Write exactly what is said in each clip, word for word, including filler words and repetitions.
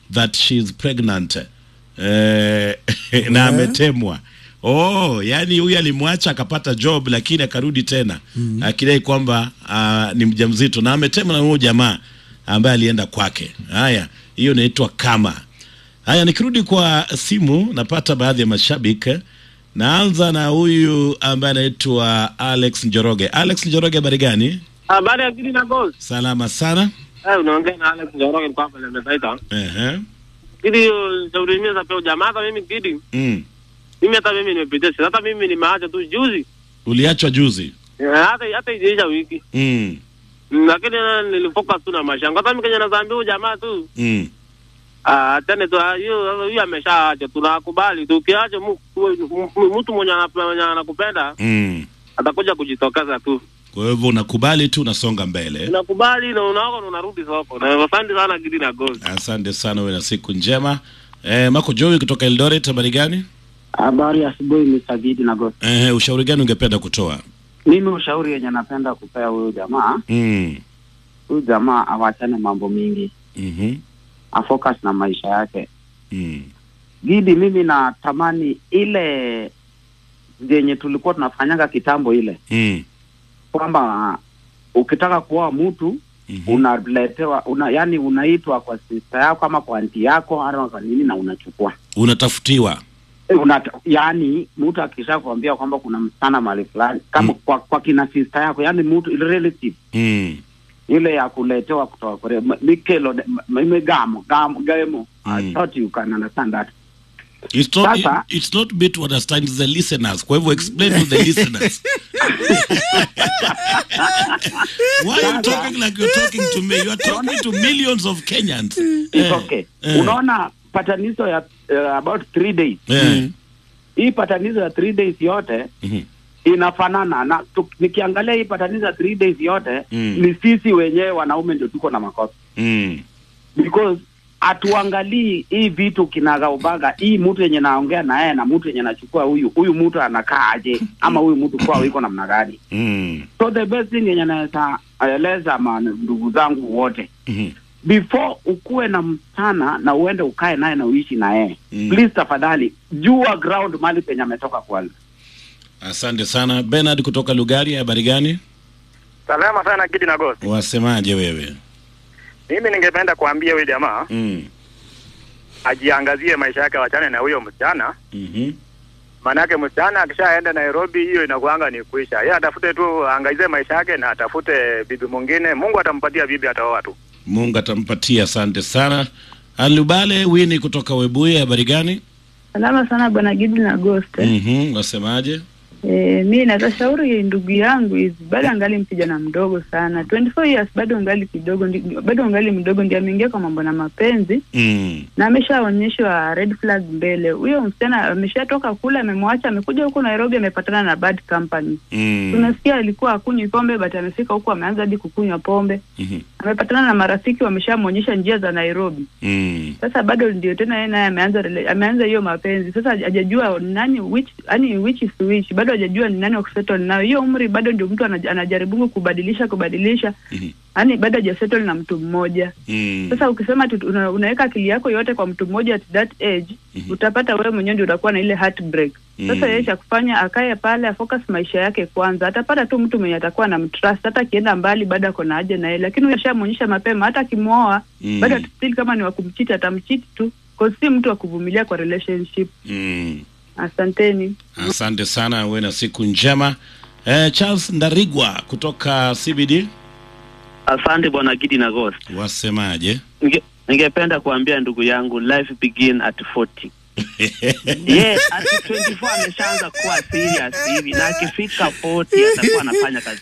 that she's pregnant. Eh, na ametemwa. Oh, yani huyu alimwacha akapata job lakini akarudi tena. Mm. Akidai kwamba uh, ni mjamzito na ametemwa na huyo jamaa ambaye alienda kwake. Haya, hiyo inaitwa kama. Haya, nikirudi kwa simu napata baadhi ya mashabiki. Naanza na huyu ambaye anaitwa Alex Njoroge. Alex Njoroge, habari gani? Habari ya Gidi na Ghost. Salama sana. Eh, unaongea na Alex Njoroge kwa hapa nimetaita. Ehe. Gidi shauri mimi sasa jamaa hata mimi Gidi. Mm. Mimi hata mimi nimepitia. Hata mimi nimeacha tu juzi. Uliachwa juzi? Hata hata ijeisha wiki. Mm. Lakini nilifocus tu na mashanga. Hata mimi kwenye nazambia jamaa tu. Mm. Ah, tena tu hiyo hiyo ameshaacha, tunakubali tu. Ukiacha mtu mwenye anakupenda mm. atakuja kujitokeza tu. Kwa hivyo unakubali tu, unasonga mbele. Unakubali na unaona unarudi soko. Na asante sana Gidi na Ghost. Asante sana, wewe na siku njema. Eh, Mako Joey kutoka Eldoret, habari gani? Habari ya asubuhi Mister Gidi na Ghost. Eh, ushauri gani ungependa kutoa? Mimi ushauri yenye napenda kupea huyo jamaa. Mm. Huyo jamaa awachane mambo mingi. Mhm. Mm afocus na maisha yake. Mm. Gidi, mimi natamani ile zenye tulikuwa tunafanyanga kitambo ile. Mm. Kwamba ukitaka kuoa mtu mm -hmm. unaletewa una, yani unaitwa kwa sister yako ama kwa aunti yako ama kwa nini na unachukua. Unatafutiwa. E, una, yani mtu akishakwambia kwamba kuna msana mahali fulani kama mm. kwa, kwa kina sister yako, yani mtu relative. Mm. Ile ya kuletewa kutoka kwa Mikelo imegamo gamo gamo. I thought you can understand that. It's not Sasa, it, it's not bit to understand the listeners. Kwa hivyo explain to the listeners. Why are you talking like you're talking to me? You are talking to millions of Kenyans. It's okay. Uh, Unaona patanizo ya uh, about three days. Yeah. Hii patanizo ya three days yote mm-hmm. inafanana na tuk, nikiangalia hii patanizo ya three days yote mm. ni sisi wenyewe wanaume ndio tuko na makosa. Mm. Because atuangalii hii vitu kinaga ubaga, hii mtu yenye naongea na yeye na mtu yenye nachukua huyu huyu mtu anakaa aje ama huyu mtu kwao yuko namna gani. Mm. So the best thing yenye naweza eleza ndugu zangu wote mm-hmm. before ukue na msana na uende ukae naye na uishi na yeye mm. please tafadhali jua ground mali penye ametoka kwanza. Asante sana. Bernard kutoka Lugari, habari gani? Salama sana Gidi na Ghost. Wasemaje wewe? Mimi ningependa kuambia huyu jamaa mm. ajiangazie maisha yake, wachane na huyo msichana. Mhm. Maana yake msichana akishaenda Nairobi hiyo inakuanga ni kuisha. Yeye atafute tu angazie maisha yake na atafute bibi mwingine. Mungu atampatia bibi, ataoa tu. Mungu atampatia. Asante sana. Alubale Wini kutoka Webuye, habari gani? Salama sana bwana Gidi na Ghost. Mhm. Wasemaje? Eh, mimi natashauri ndugu yangu hizi bado angali mkijana mdogo sana. twenty-four years bado angali kidogo, bado angali mdogo, ndiye ameingia kwa mambo na mapenzi. Mm. Na ameshaonyeshwa red flag mbele. Huyo msichana ameshatoka kula, amemwacha, amekuja huko Nairobi, amepatana na bad company. Mm. Tunasikia alikuwa akunywi pombe, but amefika huko ameanza hadi kukunywa pombe. Mhm. Amepatana na marafiki wameshamuonyesha njia za Nairobi. Mm. Sasa bado ndio tena yeye naye ameanza ameanza hiyo mapenzi. Sasa hajajua nani which yani which is which. Bado hajajua ni nani wa kusettle nayo. Hiyo umri bado ndio mtu anajaribu kubadilisha kubadilisha. Mhm. Yaani bado hajasettle na mtu mmoja. Mm. Sasa ukisema una, unaweka akili yako yote kwa mtu mmoja at that age, mm-hmm. utapata wewe mwenyewe ndio utakuwa na ile heartbreak. Mm. Sasa yeye cha kufanya akae pale afocus maisha yake kwanza. Atapata tu mtu mwenye atakuwa na mtrust, hata kienda mbali bado ako na haja na yeye. Lakini unashamuonyesha mapema hata kimuoa, mm. bado still kama ni wa kumcheat atamcheat tu. Kwa si mtu wa kuvumilia kwa relationship. Mm. Asanteni. Asante sana, wewe na siku njema. Eh, Charles Ndarigwa kutoka C B D. Asante bwana Gidi na Ghost. Wasemaje? Nge, ningependa kuambia ndugu yangu life begin at forty. Yeah, at twenty-four ameshaanza kuwa serious hivi na akifika forty atakuwa anafanya kazi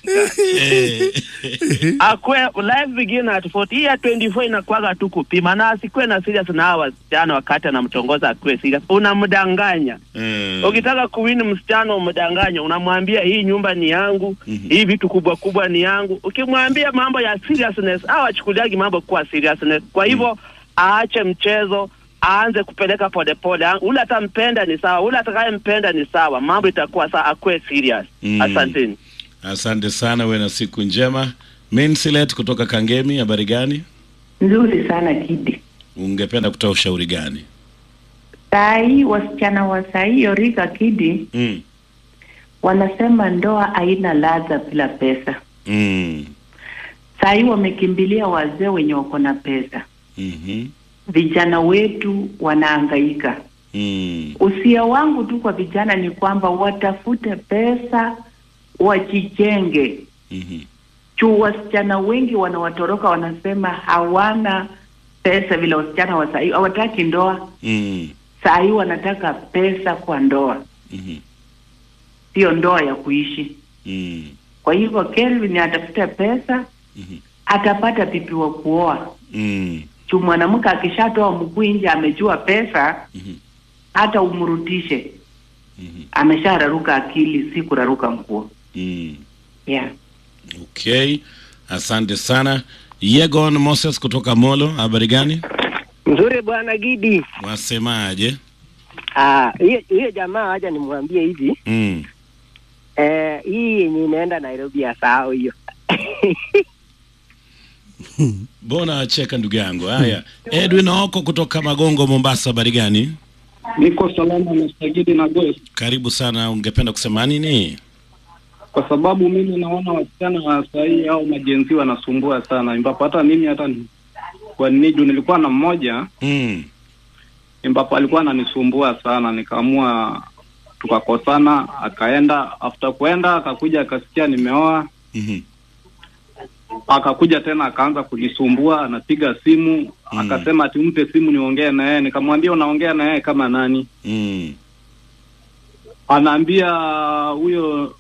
gani? Akwe life begin at forty. Ya twenty-four inakuwa tu kupima na asikwe na serious na hawa wasichana wakati anamtongoza akwe serious. Unamdanganya. Mm. Ukitaka kuwini msichana umdanganya, unamwambia hii nyumba ni yangu, mm-hmm. hii vitu kubwa kubwa ni yangu. Ukimwambia mambo ya seriousness, hawa chukuliagi mambo kwa seriousness. Kwa hivyo mm. aache mchezo, aanze kupeleka pole pole. Ule atampenda ni sawa, ule atakayempenda ni sawa. Mambo itakuwa sawa, akwe serious. Mm. Asanteni. Asante sana, wewe na siku njema. Minsilet kutoka Kangemi, habari gani? Nzuri sana Gidi. ungependa kutoa ushauri gani? Sai wasichana wa sai Yorika Kidi Mm. wanasema ndoa haina ladha bila pesa. Mm. Sai wamekimbilia wazee wenye wako na pesa. Mhm. Vijana wetu wanahangaika. Mm. Usia wangu tu kwa vijana ni kwamba watafute pesa, wajijenge. Mhm. Juu wasichana wengi wanawatoroka, wanasema hawana pesa vile wasichana wa sai hawataki ndoa. Mm. Sai wanataka pesa kwa ndoa. Mhm. Sio ndoa ya kuishi. Mm. Kwa hivyo Kelvin atafuta pesa, Mhm. atapata pipi wa kuoa. Mm. Juu mwanamke akishatoa mguu nje amejua pesa, Mhm. hata umrudishe. Mhm. Ameshararuka akili, si kuraruka mguu. Mm. Yeah. Okay. Asante sana. Yegon Moses kutoka Molo, habari gani? Mzuri bwana Gidi. Wasemaje? Ah, hiyo hiyo jamaa acha nimwambie hivi. Mm. Eh, hii yenye inaenda Nairobi ya sao hiyo. Bona acheka ndugu yangu. Haya. Edwin Oko kutoka Magongo Mombasa, habari gani? Niko salama Mister Gidi na Ghost. Karibu sana, ungependa kusema nini? Kwa sababu mimi naona wasichana wa sahi au majenzi wanasumbua sana. Ambapo hata mimi hata ni, kwa niju nilikuwa na mmoja Mm. ambapo alikuwa ananisumbua sana, nikaamua tukakosana, akaenda after kuenda akakuja akasikia nimeoa. Mhm. Akakuja tena akaanza kunisumbua, anapiga simu, mm. akasema ati mpe simu niongee na yeye. Nikamwambia unaongea na yeye kama nani? Mm. Anaambia huyo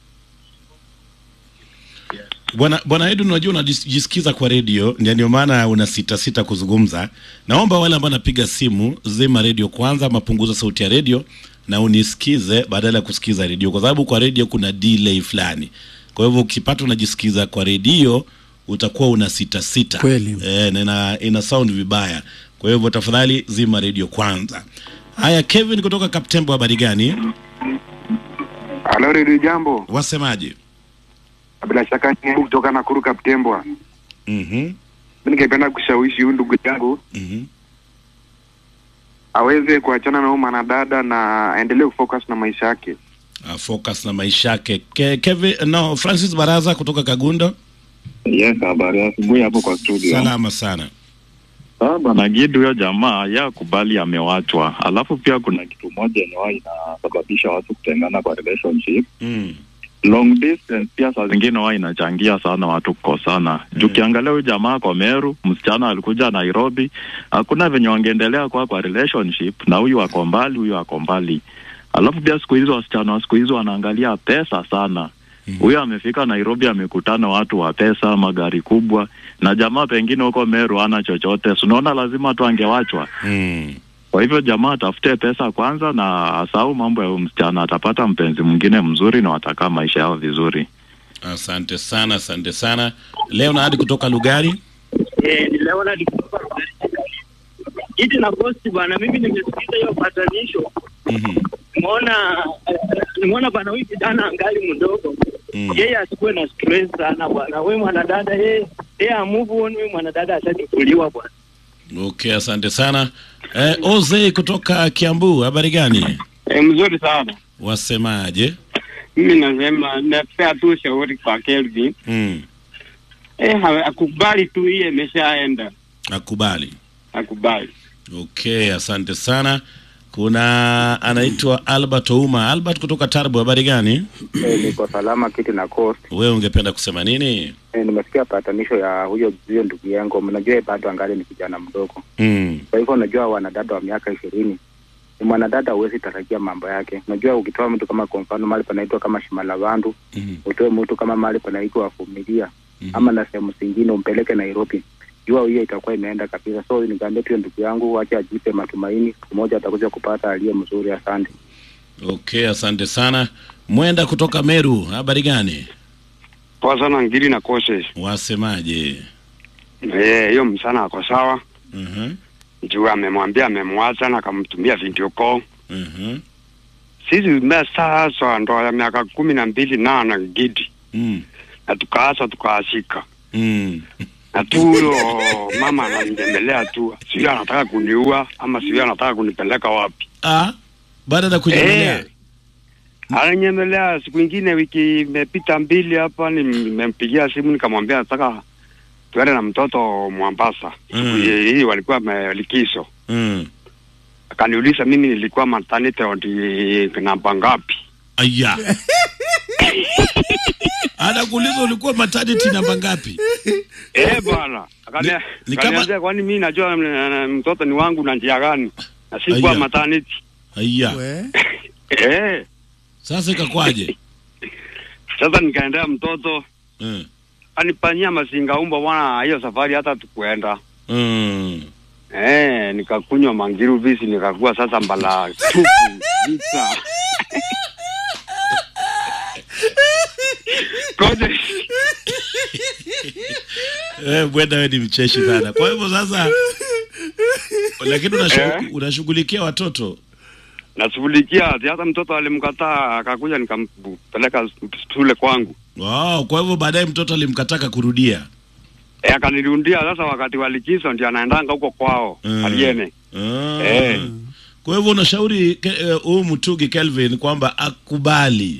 Bwana Bwana Edu, unajua unajisikiza kwa radio, ndio maana una sita sita kuzungumza. Naomba wale ambao napiga simu zima radio kwanza, mapunguza sauti ya radio na unisikize badala ya kusikiza radio, kwa sababu kwa radio kuna delay fulani. Kwa hivyo ukipata unajisikiza kwa radio utakuwa una sita sita. Kweli. Eh, na ina, ina sound vibaya. Kwa hivyo tafadhali zima radio kwanza. Haya, Kevin kutoka Kaptembo, habari gani? Hello, radio jambo. Wasemaje? Bila shaka ni kutoka Nakuru Kaptembwa. Mhm. Mimi ningependa kushawishi huyu ndugu yangu Mhm. aweze kuachana na huyu dada na aendelee kufocus na maisha yake. Uh, focus na maisha yake. Ke, Kevin no Francis Baraza kutoka Kagundo. Yes, habari asubuhi hapo kwa studio. Salama sana. Ah, bwana Gidi, huyo jamaa ya kubali amewachwa. Alafu pia kuna kitu moja inawa inasababisha watu kutengana kwa relationship. Mm. Long distance pia saa zingine huwa inachangia sana watu kukosana. Mm. Tukiangalia huyu jamaa kwa Meru, msichana alikuja Nairobi, hakuna venye wangeendelea kwa kwa relationship, na huyu ako mbali, huyu ako mbali. Alafu pia siku hizo wasichana wa siku hizo wanaangalia pesa sana. Huyu amefika Nairobi, amekutana watu wa pesa, magari kubwa, na jamaa pengine huko Meru hana chochote. Unaona lazima tu angewachwa. Mm. Kwa hivyo jamaa atafute pesa kwanza na asahau mambo ya msichana, atapata mpenzi mwingine mzuri na watakaa maisha yao vizuri. Asante sana, asante sana. Leo na hadi kutoka Lugari. Eh, ni leo na hadi kutoka Lugari. Gidi na Ghost bwana, mimi nimesikiza hiyo patanisho. Mhm. Nimeona nimeona bwana huyu kijana angali mdogo. Mm. Yeye asikuwe na stress sana bwana. Wewe mwanadada yeye yeye amove on, wewe mwanadada ashachukuliwa bwana. Okay, asante sana. Eh, Oze kutoka Kiambu, habari gani? Eh, mzuri sana. Wasemaje? Mimi nasema napea tu shauri kwa Kelvin. Mm. Eh, akubali tu, yeye imeshaenda. Akubali. Akubali. Okay, asante sana. Kuna anaitwa Albert Ouma. Albert kutoka Tarbo, habari gani? Eh, niko salama kiti na course. Wewe ungependa kusema nini? Eh, nimesikia patanisho ya huyo huyo ndugu yangu. Mnajua bado angali ni kijana mdogo. Mm. Kwa hivyo unajua wanadada wa miaka ishirini ni mwanadada, huwezi tarajia mambo yake. Unajua ukitoa mtu kama kwa mfano mahali panaitwa kama Shimalavandu, mm. utoe mtu kama mahali panaitwa Vumilia, mm. ama na sehemu zingine umpeleke Nairobi, jua hiyo itakuwa imeenda kabisa. So nikamwambia tu ndugu yangu acha ajipe matumaini, siku moja atakuja kupata aliye mzuri. Asante. Okay, asante sana. Mwenda kutoka Meru, habari gani? Poa sana ngiri na kose. Wasemaje? Eh, hiyo msana ako sawa. Mhm. Uh-huh. Juu amemwambia amemwacha na akamtumia video call. Mhm. Uh-huh. Sisi mmesasa ndo ya miaka kumi na mbili na na Gidi. Mm. Na tukaasa tukaasika. Mm. na tu huyo mama ananyemelea tu, sio anataka kuniua ama sio anataka kunipeleka wapi. Ah, baada ya kunyemelea eh, ananyemelea. Siku nyingine wiki imepita mbili hapa, nimempigia simu nikamwambia nataka tuende na mtoto Mombasa. Mm. Hii walikuwa likizo. Mm. Akaniuliza mimi nilikuwa maternity namba ngapi? Aya. Anakuuliza ulikuwa maternity namba ngapi? Eh bwana. Akania akaniambia kwani mimi najua mtoto ni wangu na njia gani? Na sikuwa maternity. Aya. Eh. Sasa ikakwaje? Sasa nikaendea mtoto. Mm. Anipanyia masinga umba bwana, hiyo safari hata tukuenda. Mm. Eh, nikakunywa mangiru visi nikakuwa sasa mbala chupu vita. Kode. Eh, bwana wewe ni mcheshi sana. Kwa hivyo sasa lakini unashughulikia watoto. Nashughulikia, hata mtoto alimkataa akakuja nikampeleka shule kwangu. Wow, kwa hivyo baadaye mtoto alimkataka kurudia. Eh, akanirundia sasa wakati wa likizo ndio anaendanga huko kwao, mm. Aliene. Mm. Eh. Kwa hivyo unashauri huyu uh, Mutugi Kelvin kwamba akubali.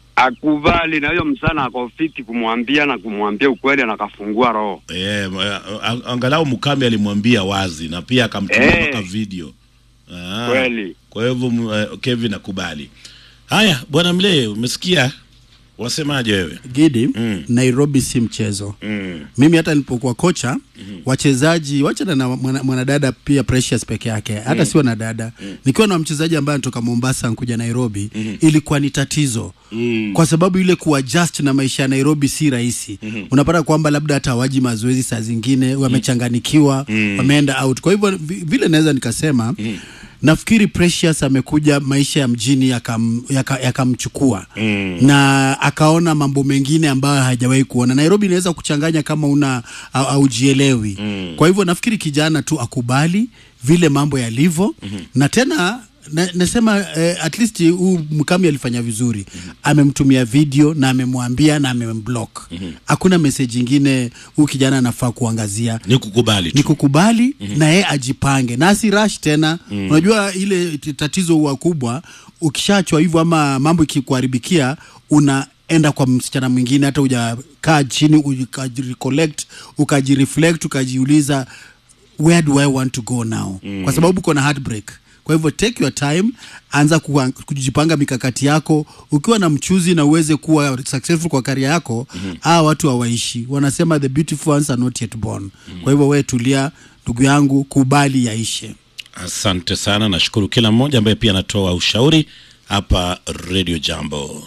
Akubali na hiyo msana ako fiti kumwambia na kumwambia ukweli na kafungua roho. Eh, angalau Mukami alimwambia wazi na pia akamtumia mpaka video. Ah. Kweli. Kwa hivyo uh, Kevin akubali. Haya, bwana Mlee, umesikia? Wasemaje wewe? Gidi, mm. Nairobi si mchezo. Mm. Mimi hata nilipokuwa kocha, mm-hmm. wachezaji, wacha na mwanadada mwana pia Precious peke yake, hata mm. si wanadada. Mm. Nikiwa na mchezaji ambaye anatoka Mombasa nkuja Nairobi, mm-hmm. ilikuwa ni tatizo. Mm. Kwa sababu ile kuadjust na maisha ya Nairobi si rahisi. Mm-hmm. Unapata kwamba labda hata waji mazoezi saa zingine, wamechanganikiwa, mm. wameenda out. Kwa hivyo vile naweza nikasema, mm. nafikiri Precious amekuja maisha ya mjini yakamchukua yaka, yaka mm. na akaona mambo mengine ambayo hajawahi kuona. Nairobi inaweza kuchanganya kama una aujielewi. Mm. Kwa hivyo nafikiri kijana tu akubali vile mambo yalivyo. Mm-hmm. Na tena na, nasema eh, at least huu Mukami alifanya vizuri. Mm-hmm. Amemtumia video na amemwambia na amemblock. Mm-hmm. Hakuna message nyingine huu kijana anafaa kuangazia. Ni kukubali tu. Ni kukubali. Mm-hmm. Na yeye ajipange. Na si rush tena. Mm-hmm. Unajua ile tatizo huwa kubwa, ukishachwa hivyo ama mambo ikikuharibikia, unaenda kwa msichana mwingine hata hujakaa chini ukajirecollect, ukajireflect, ukajiuliza where do I want to go now? Mm-hmm. Kwa sababu uko na heartbreak. Kwa hivyo take your time, anza kujipanga mikakati yako, ukiwa na mchuzi na uweze kuwa successful kwa career yako. Mm-hmm. Ah, watu hawaishi. Wanasema the beautiful ones are not yet born. Mm-hmm. Kwa hivyo wewe tulia ndugu yangu, kubali yaishe. Asante sana, nashukuru kila mmoja ambaye pia anatoa ushauri hapa Radio Jambo.